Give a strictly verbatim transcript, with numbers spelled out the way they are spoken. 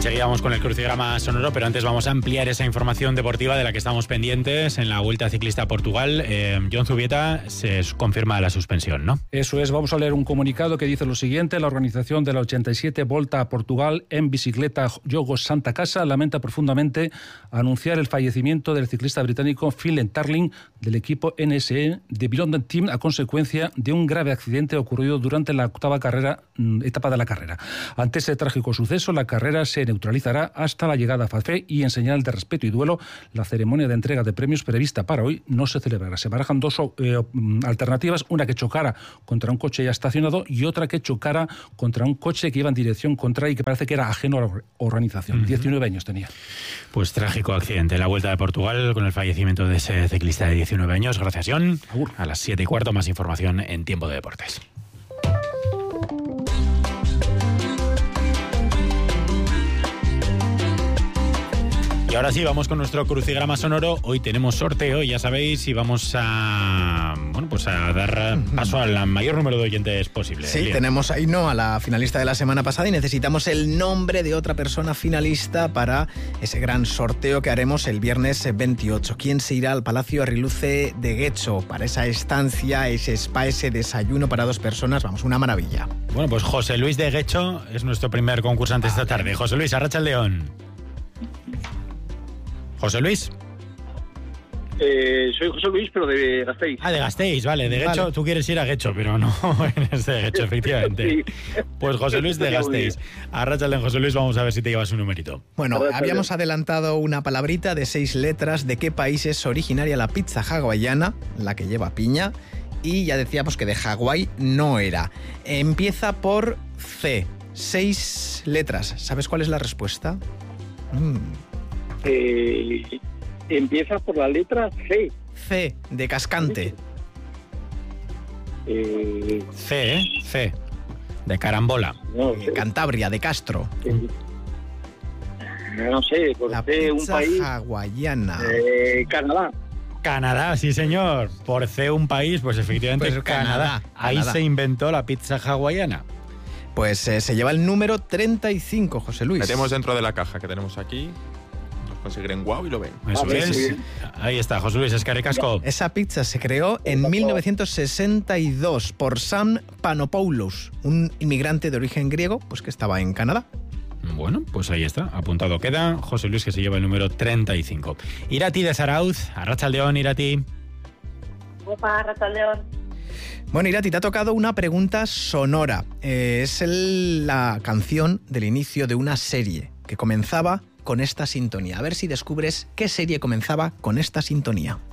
Enseguida vamos con el crucigrama sonoro, pero antes vamos a ampliar esa información deportiva de la que estamos pendientes en la Vuelta Ciclista a Portugal. Eh, Jon Zubieta, se confirma la suspensión, ¿no? Eso es, vamos a leer un comunicado que dice lo siguiente: la organización de la ochenta y siete Volta a Portugal en bicicleta Jogos Santa Casa lamenta profundamente anunciar el fallecimiento del ciclista británico Phil Tarling del equipo N S E de Beyond Team a consecuencia de un grave accidente ocurrido durante la octava carrera, etapa de la carrera. Ante ese trágico suceso, la carrera se neutralizará hasta la llegada a Fazé y en señal de respeto y duelo, la ceremonia de entrega de premios prevista para hoy no se celebrará. Se barajan dos eh, alternativas, una que chocara contra un coche ya estacionado y otra que chocara contra un coche que iba en dirección contraria y que parece que era ajeno a la organización. Uh-huh. diecinueve años tenía. Pues trágico accidente en la Vuelta de Portugal con el fallecimiento de ese ciclista de diecinueve años. Gracias, Jon. Agur. A las siete y cuarto más información en Tiempo de Deportes. Y ahora sí, vamos con nuestro crucigrama sonoro. Hoy tenemos sorteo, ya sabéis, y vamos a bueno pues a dar paso al mayor número de oyentes posible. Sí, Elías. Tenemos ahí no a la finalista de la semana pasada y necesitamos el nombre de otra persona finalista para ese gran sorteo que haremos el viernes veintiocho. ¿Quién se irá al Palacio Arriluce de Guecho para esa estancia, ese spa, ese desayuno para dos personas? Vamos, una maravilla. Bueno, pues José Luis de Guecho es nuestro primer concursante esta tarde. José Luis, arratsaldeon. José Luis. Eh, soy José Luis, pero de Gasteiz. Ah, de Gasteiz, vale. De Guecho, vale. Tú quieres ir a Guecho, pero no eres de Guecho, efectivamente. Sí. Pues José Luis de Gasteiz. Arratsaldeon, José Luis, vamos a ver si te llevas un numerito. Bueno, habíamos adelantado una palabrita de seis letras. ¿De qué país es originaria la pizza hawaiana? La que lleva piña. Y ya decíamos que de Hawái no era. Empieza por C. Seis letras. ¿Sabes cuál es la respuesta? Mm. Eh, empieza por la letra C. C, de cascante. Eh, C, ¿eh? C, de carambola. No, eh, Cantabria, de Castro. Eh, no sé, por la C, un país. hawaiana. Eh, Canadá. Canadá, sí señor. Por C, un país, pues efectivamente pues Canadá. Canadá. Ahí Canadá. se inventó la pizza hawaiana. Pues eh, se lleva el número treinta y cinco, José Luis. Metemos dentro de la caja que tenemos aquí. Conseguir Guau y lo ven. Eso Ah, es. sí. Ahí está, José Luis Escaricasco. Esa pizza se creó en mil novecientos sesenta y dos por Sam Panopoulos, un inmigrante de origen griego, pues que estaba en Canadá. Bueno, pues ahí está, apuntado queda. José Luis, que se lleva el número treinta y cinco. Irati de Zarauz, arratsaldeon, Irati. Opa, arratsaldeon. Bueno, Irati, te ha tocado una pregunta sonora. Eh, es el, la canción del inicio de una serie que comenzaba con esta sintonía. A ver si descubres qué serie comenzaba con esta sintonía.